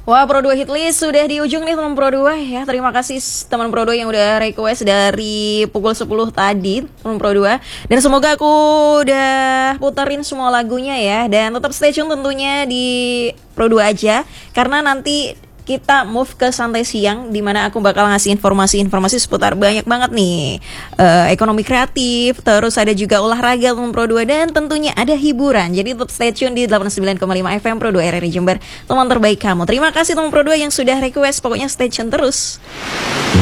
Wah, Pro 2 Hitlist sudah di ujung nih teman Pro 2 ya. Terima kasih teman Pro 2 yang udah request dari pukul 10 tadi teman Pro 2. Dan semoga aku udah puterin semua lagunya ya. Dan tetap stay tune tentunya di Pro 2 aja, karena nanti kita move ke santai siang, dimana aku bakal ngasih informasi-informasi seputar banyak banget nih, ekonomi kreatif, terus ada juga olahraga teman Pro 2, dan tentunya ada hiburan. Jadi tetap stay tune di 89,5 FM Pro 2 RRI Jember, teman terbaik kamu. Terima kasih teman Pro 2 yang sudah request, pokoknya stay tune terus.